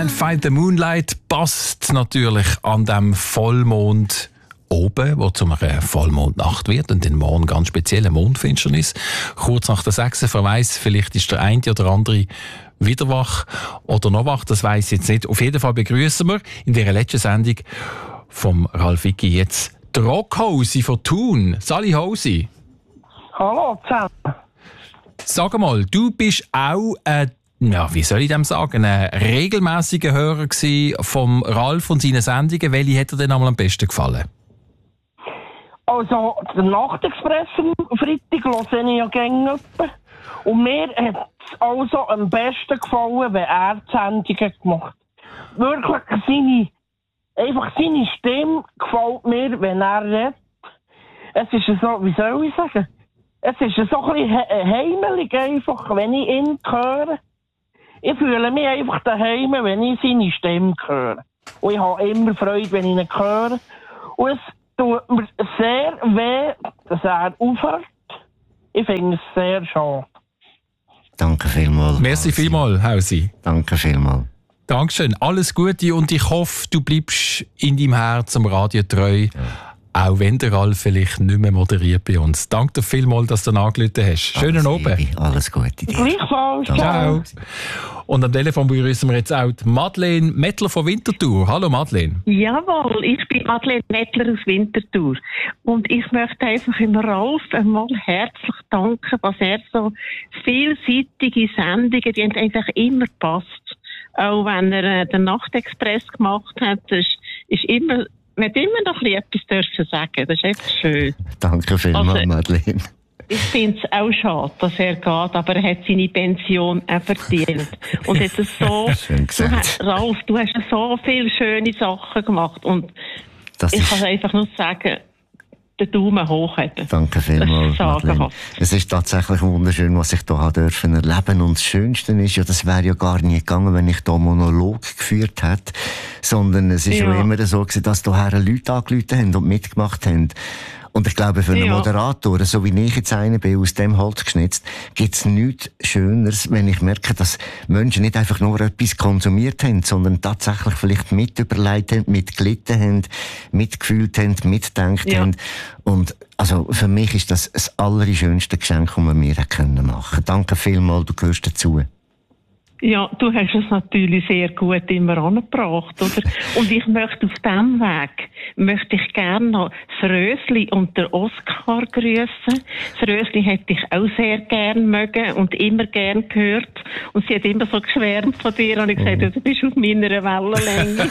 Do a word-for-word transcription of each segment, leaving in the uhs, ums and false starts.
Can't Find the Moonlight passt natürlich an dem Vollmond oben, wo zu einer Vollmondnacht wird und den Morgen ganz spezielle Mondfinsternis. Kurz nach der sechs verweis, vielleicht ist der eine oder andere wieder wach oder noch wach, das weiss ich jetzt nicht. Auf jeden Fall begrüßen wir in dieser letzten Sendung vom Ralf Wicki jetzt die Rockhosi von Thun. Sali Hosi. Hallo zusammen. Sag mal, du bist auch ein, ja, wie soll ich dem sagen, ein regelmäßiger Hörer gsi vom Ralf und seinen Sendungen. Welche hat dir denn einmal am besten gefallen? Also, der Nachtexpress am Freitag höre ich ja gerne. Und mir hat es also am besten gefallen, wenn er die Sendungen gemacht hat. Wirklich, seine, einfach seine Stimme gefällt mir, wenn er redet. Es ist so, wie soll ich sagen? Es ist so ein bisschen he- heimelig einfach, wenn ich ihn höre. Ich fühle mich einfach daheim, wenn ich seine Stimme höre. Und ich habe immer Freude, wenn ich ihn höre. Und es tut mir sehr weh, dass er aufhört. Ich finde es sehr schade. Danke vielmals. Merci vielmals, Hausi. Danke vielmals. Dankeschön. Alles Gute und ich hoffe, du bleibst in deinem Herz am Radio treu. Ja. Auch wenn der Ralf vielleicht nicht mehr moderiert bei uns. Danke dir vielmals, dass du angerufen hast. Schönen Abend. Alles Gute dir. Gleichfalls. Ciao. Und am Telefon begrüßen wir jetzt auch die Madeleine Mettler von Winterthur. Hallo Madeleine. Jawohl, ich bin Madeleine Mettler aus Winterthur. Und ich möchte einfach im Ralf einmal herzlich danken, was er so vielseitige Sendungen, die haben einfach immer gepasst. Auch wenn er äh, den Nachtexpress gemacht hat, ist, ist immer... Man hat immer noch etwas dürfen sagen. Das ist einfach schön. Danke vielmals, also, Madeleine. Ich finde es auch schade, dass er geht, aber er hat seine Pension auch verdient. Und jetzt ist so, du hast, Ralf, du hast so viele schöne Sachen gemacht. Und das ich kann einfach nur sagen, den Daumen hoch hätten. Danke vielmals, Madeleine. Es ist tatsächlich wunderschön, was ich hier dürfen erleben. Und das Schönste ist ja, das wäre ja gar nie gegangen, wenn ich hier Monolog geführt hätte. Sondern es ist ja, ja immer so gewesen, dass hierher Leute angerufen haben und mitgemacht haben. Und ich glaube, für einen ja. Moderator, so wie ich jetzt einer bin, aus dem Holz geschnitzt, gibt es nichts Schöneres, wenn ich merke, dass Menschen nicht einfach nur etwas konsumiert haben, sondern tatsächlich vielleicht mit überlegt haben, mitgelitten haben, mitgefühlt haben, mitgedacht ja. haben. Und also für mich ist das das allerschönste Geschenk, das wir mir machen können. Danke vielmals, du gehörst dazu. Ja, du hast es natürlich sehr gut immer angebracht, oder? Und ich möchte auf diesem Weg, möchte ich gerne noch das Rösli und den Oskar grüßen. Das Rösli hätte ich auch sehr gern mögen und immer gern gehört. Und sie hat immer so geschwärmt von dir und ich gesagt, du bist auf meiner Wellenlänge.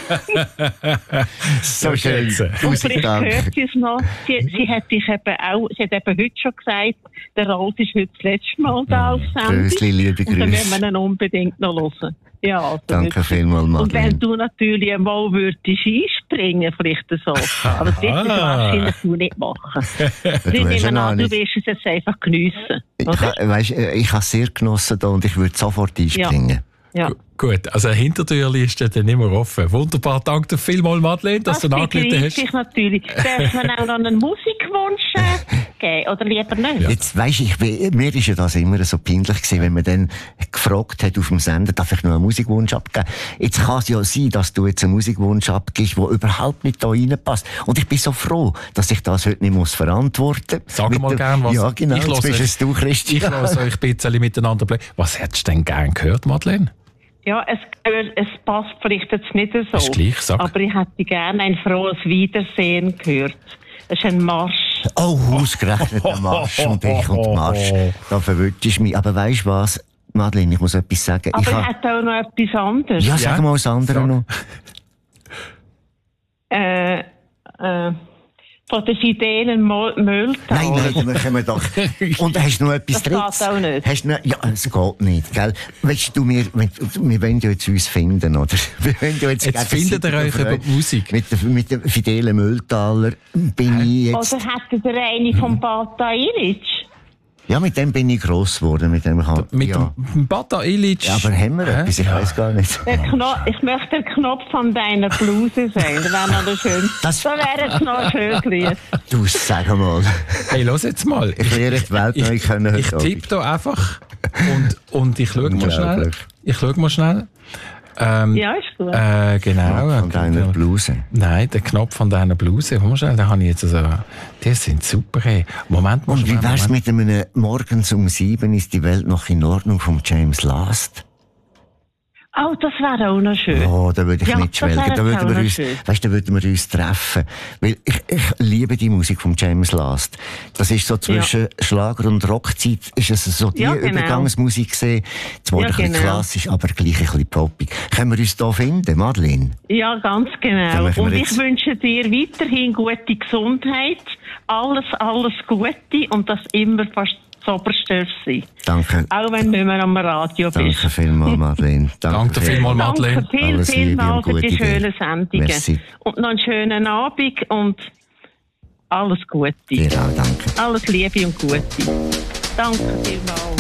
So schön. Und vielleicht hört sie es noch. Sie, sie hat dich eben auch, sie hat eben heute schon gesagt, der Ralf ist heute das letzte Mal da auf Sendung. Rösli, liebe Grüße. Und dann müssen wir ihn unbedingt noch hören. Ja, also danke wirklich. Vielmals, Madeleine. Und wenn du natürlich einmal würdest einspringen, vielleicht so. Aber das wirst du wahrscheinlich du nicht machen. Du, ich nehme an, du wirst es jetzt einfach geniessen. Ich, weißt, ich habe es sehr genossen da und ich würde sofort einspringen. Ja. Ja. Gut, also eine Hintertürli ist dann immer offen. Wunderbar, danke dir vielmals, Madeleine, dass das du angerufen hast. Ich natürlich. Darf man auch noch einen Musikwunsch äh, geben, oder lieber nicht? Ja. Jetzt weisst ich, mir ist ja das immer so peinlich gewesen, wenn man dann gefragt hat auf dem Sender, darf ich noch einen Musikwunsch abgeben? Jetzt kann es ja sein, dass du jetzt einen Musikwunsch abgibst, der überhaupt nicht da reinpasst. Und ich bin so froh, dass ich das heute nicht muss verantworten muss. Sag mal gerne was. Ja, genau, ich jetzt bist es du, Christian. Ich lasse euch ein bisschen miteinander bleiben. Was hättest du denn gerne gehört, Madeleine? Ja, es, es passt vielleicht jetzt nicht so. Ist gleich, sag. Aber ich hätte gerne ein frohes Wiedersehen gehört. Das ist ein Marsch. Oh, ausgerechnet ein Marsch und ich und Marsch. Da verwirrt ich mich. Aber weisst du was, Madeleine, ich muss etwas sagen. Aber ich ich ha... hätte auch noch etwas anderes. Ja, sag ja? mal das andere Sag. noch. Äh, äh, von den fidelen Mülltal. Nein, nein, dann können wir doch. Und hast du noch etwas Das Drittes? geht auch nicht. Hast du noch... Ja, es geht nicht, gell? Weißt du, wir, wir wollen ja jetzt uns finden, oder? Wir wollen ja jetzt Jetzt findet ihr euch über die Musik. Mit der, mit der fidelen Mülltaler bin ich jetzt... Oder hättet ihr eine vom Bata Ilic? Ja, mit dem bin ich gross geworden. Mit dem kann, Mit ja. dem Bata Ilic. Ja, aber haben wir Hä? etwas? Ich Ja. weiss gar nicht. Der Knopf, ich möchte den Knopf von deiner Bluse sehen. Das wäre noch schön. Das- Das wäre jetzt noch schön gewesen. Du, sag mal. Hey, los jetzt mal. Ich lerne die Welt neu kennen. Ich heute tippe da einfach und, und ich schaue mal schnell. Unglaublich. Ich schaue mal schnell. Ähm, Ja, ist gut. Äh, genau. Von deiner Bluse. Nein, der Knopf von deiner Bluse. Komm schnell, den habe ich jetzt also. Die sind super. Hey. Moment mal. Und wie wär's mit einem Morgens um sieben ist die Welt noch in Ordnung von James Last? Oh, das wäre auch noch schön. Oh, da würde ich Ja, mitschwelgen. das Da wäre würden wir auch uns, noch schön. weißt, da würden wir uns treffen. Weil ich, ich liebe die Musik von James Last. Das ist so zwischen Schlager und Rockzeit, ist es so die Ja, genau. Übergangsmusik gesehen. Zwar Ja, ein bisschen genau. klassisch, aber gleich ein bisschen poppig. Können wir uns da finden, Madeleine? Ja, ganz Dann genau. machen wir Und ich jetzt- wünsche dir weiterhin gute Gesundheit, alles, alles Gute und das immer fast das Oberste sein. Danke. Auch wenn du nicht mehr am Radio bist. Danke vielmals, Madeleine. Danke vielmals, Madeleine. Danke viel, Alles viel Liebe mal und für die gute schönen Idee. Sendungen. Merci. Und noch einen schönen Abend und alles Gute. Dir auch, danke. Alles Liebe und Gute. Danke vielmals.